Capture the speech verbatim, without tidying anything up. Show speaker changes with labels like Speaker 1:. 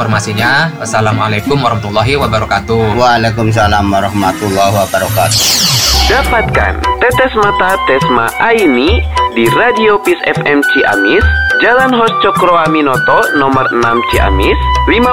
Speaker 1: informasinya. Wassalamualaikum warahmatullahi wabarakatuh.
Speaker 2: Waalaikumsalam warahmatullahi wabarakatuh.
Speaker 3: Dapatkan Tetes Mata Tesma Aini di Radio Peace F M Ciamis, Jalan Hos Cokro Aminoto nomor enam Ciamis, lima